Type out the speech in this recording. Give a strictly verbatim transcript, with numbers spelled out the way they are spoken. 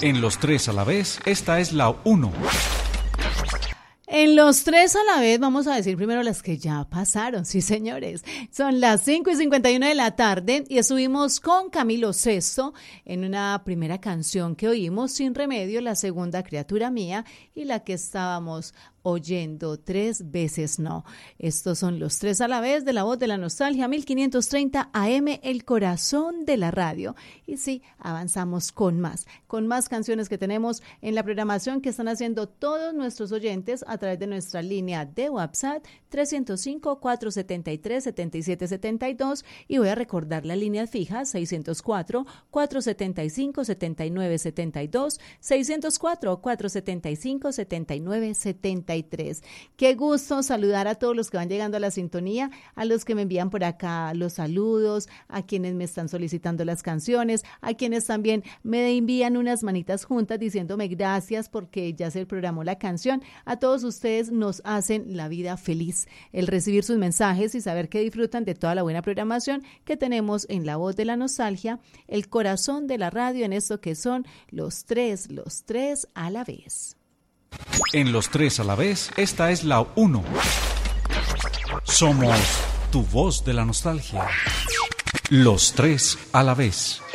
En los tres a la vez, esta es la uno. En los tres a la vez vamos a decir primero las que ya pasaron, sí señores. Son las cinco y cincuenta y uno de la tarde y estuvimos con Camilo Sesto en una primera canción que oímos, Sin Remedio, la segunda, Criatura Mía, y la que estábamos oyendo, Tres Veces No. Estos son los tres a la vez de La Voz de la Nostalgia, mil quinientos treinta A M, el corazón de la radio. Y sí, avanzamos con más, con más canciones que tenemos en la programación que están haciendo todos nuestros oyentes a través de nuestra línea de WhatsApp trescientos cinco, cuatrocientos setenta y tres, setenta y siete setenta y dos, y voy a recordar la línea fija seiscientos cuatro, cuatrocientos setenta y cinco, setenta y nueve setenta y dos, seiscientos cuatro, cuatrocientos setenta y cinco, setenta y nueve setenta y tres. Qué gusto saludar a todos los que van llegando a la sintonía, a los que me envían por acá los saludos, a quienes me están solicitando las canciones, a quienes también me envían unas manitas juntas diciéndome gracias porque ya se programó la canción. A todos ustedes nos hacen la vida feliz el recibir sus mensajes y saber que disfrutan de toda la buena programación que tenemos en La Voz de la Nostalgia, el corazón de la radio, en esto que son los tres, los tres a la vez. En los tres a la vez, esta es la uno. Somos tu voz de la nostalgia. Los tres a la vez.